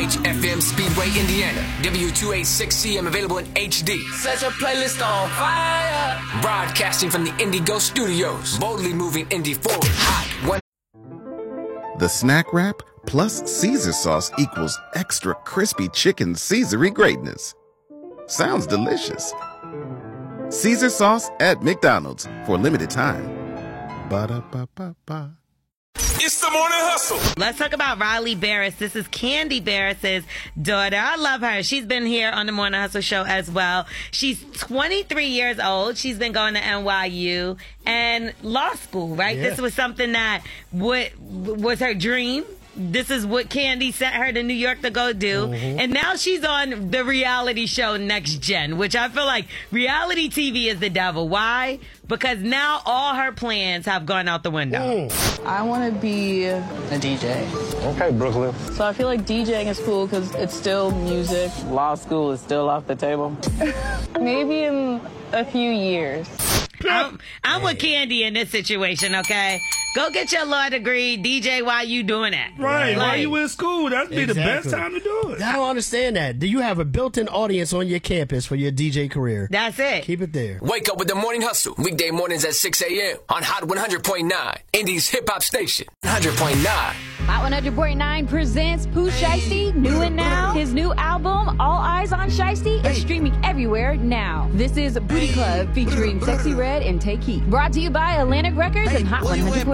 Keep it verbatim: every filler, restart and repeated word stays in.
H F M Speedway, Indiana. W two eighty-six C M available in H D. Set your playlist on fire. Broadcasting from the Indigo Studios. Boldly moving indie forward. Hot one. The snack wrap plus Caesar sauce equals extra crispy chicken Caesary greatness. Sounds delicious. Caesar sauce at McDonald's for a limited time. Ba-da-ba-ba-ba. It's the Morning Hustle. Let's talk about Riley Barris. This is Candy Barris's daughter. I love her. She's been here on the Morning Hustle show as well. She's twenty-three years old. She's been going to N Y U and law school, right? Yeah. This was something that what was her dream. This is what Candy sent her to New York to go do. Mm-hmm. And now she's on the reality show Next Gen, which I feel like reality T V is the devil. Why? Because now all her plans have gone out the window. Mm. I want to be a D J. Okay, Brooklyn. So I feel like DJing is cool because it's still music. Law school is still off the table. Maybe in a few years. I'm, I'm with Candy in this situation, okay? Go get your law degree, D J, while you doing that. Right, Like, while you in school, that'd be Exactly. the best time to do it. I don't understand that. Do you have a built-in audience on your campus for your D J career? That's it. Keep it there. Wake up with the Morning Hustle. Weekday mornings at six a.m. on Hot one hundred point nine. Indies hip hop station. one hundred point nine. Hot one hundred point nine presents Pooh Shiesty, new and now. His new album, All Eyes on Shiesty, is streaming everywhere now. This is Booty Club featuring Sexy Red and Take Heat. Brought to you by Atlantic Records and Hot one hundred point nine.